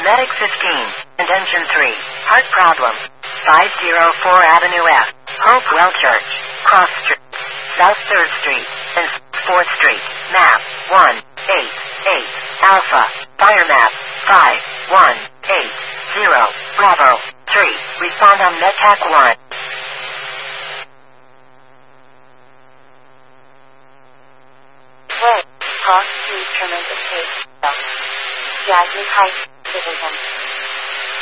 Medic 15, and Engine 3, heart problem. 504 Avenue F, Hopewell Church, Cross Street, South 3rd Street, and 4th Street. Map 188 Alpha, Fire Map 5180 Bravo 3. Respond on MedTac 1. Wait, pause to terminate the case. 下一开 Citizen.